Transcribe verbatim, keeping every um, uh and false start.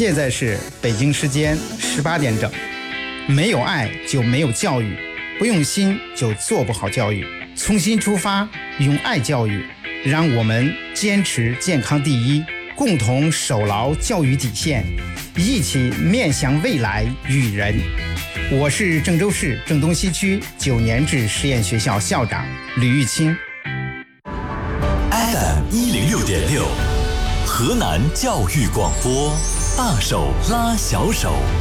现在是北京时间十八点整。没有爱就没有教育，不用心就做不好教育。从心出发，用爱教育，让我们坚持健康第一，共同守牢教育底线，一起面向未来育人。我是郑州市郑东西区九年制实验学校校长吕玉清。 F M 一零六点六，河南教育广播，大手拉小手。